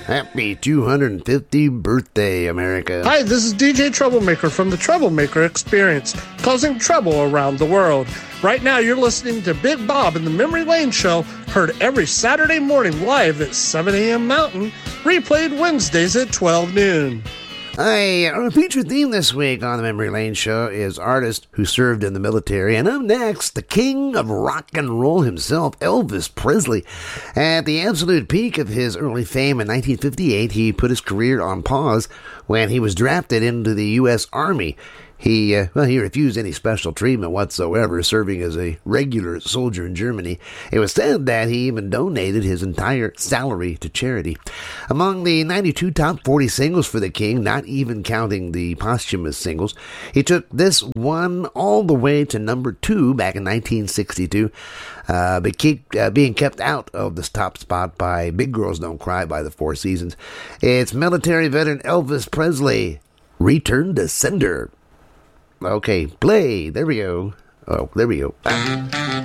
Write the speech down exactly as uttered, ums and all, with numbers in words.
Happy two hundred fiftieth birthday, America. Hi, this is D J Troublemaker from the Troublemaker Experience, causing trouble around the world. Right now, you're listening to Big Bob and the Memory Lane Show, heard every Saturday morning live at seven a.m. Mountain, replayed Wednesdays at twelve noon. Hi, our featured theme this week on the Memory Lane Show is artist who served in the military. And up next, the king of rock and roll himself, Elvis Presley. At the absolute peak of his early fame in nineteen fifty-eight, he put his career on pause when he was drafted into the U S Army. He, uh, well, he refused any special treatment whatsoever, serving as a regular soldier in Germany. It was said that he even donated his entire salary to charity. Among the ninety-two top forty singles for the King, not even counting the posthumous singles, he took this one all the way to number two back in nineteen sixty-two, uh, but keep, uh, being kept out of this top spot by Big Girls Don't Cry by the Four Seasons. It's military veteran Elvis Presley, Return to Sender. Okay, play. There we go. Oh, there we go.